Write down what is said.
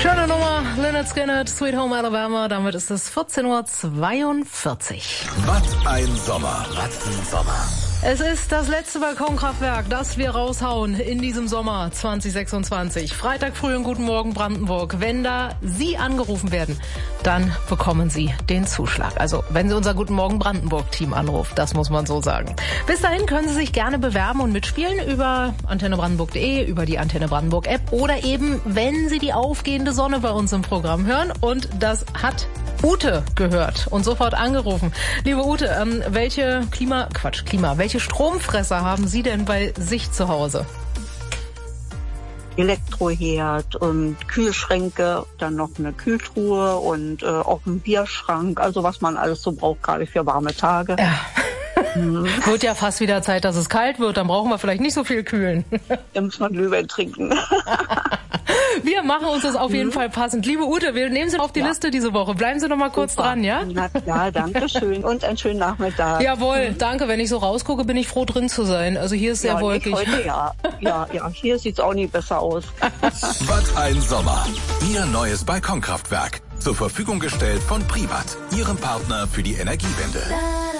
Schöne Nummer, Lynyrd Skynyrd, Sweet Home Alabama. Damit ist es 14:42 Uhr. Was ein Sommer, was ein Sommer. Es ist das letzte Balkonkraftwerk, das wir raushauen in diesem Sommer 2026. Freitag früh und guten Morgen Brandenburg. Wenn da Sie angerufen werden, dann bekommen Sie den Zuschlag. Also wenn Sie unser Guten Morgen Brandenburg-Team anrufen, das muss man so sagen. Bis dahin können Sie sich gerne bewerben und mitspielen über antennebrandenburg.de, über die Antenne Brandenburg App oder eben, wenn Sie die aufgehende Sonne bei uns im Programm hören. Und das hat Ute gehört und sofort angerufen. Liebe Ute, welche Stromfresser haben Sie denn bei sich zu Hause? Elektroherd und Kühlschränke, dann noch eine Kühltruhe und auch ein Bierschrank, also was man alles so braucht, gerade für warme Tage. Ja. Wird ja fast wieder Zeit, dass es kalt wird, dann brauchen wir vielleicht nicht so viel kühlen. Da muss man Glühwein trinken. Wir machen uns das auf jeden Fall passend. Liebe Ute, wir nehmen Sie auf die Liste diese Woche. Bleiben Sie noch mal kurz dran, ja? Ja, danke schön und einen schönen Nachmittag. Jawohl, danke. Wenn ich so rausgucke, bin ich froh, drin zu sein. Also hier ist sehr wolkig. Heute, ja, hier sieht's auch nicht besser aus. Was ein Sommer. Ihr neues Balkonkraftwerk. Zur Verfügung gestellt von Privat, Ihrem Partner für die Energiewende.